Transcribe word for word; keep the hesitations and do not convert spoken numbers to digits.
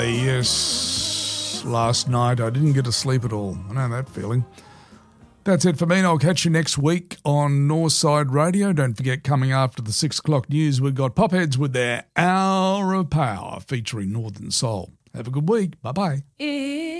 Yes, last night I didn't get to sleep at all. I know that feeling. That's it for me, and I'll catch you next week on Northside Radio. Don't forget, coming after the six o'clock news, we've got Popheads with their Hour of Power featuring Northern Soul. Have a good week. Bye-bye.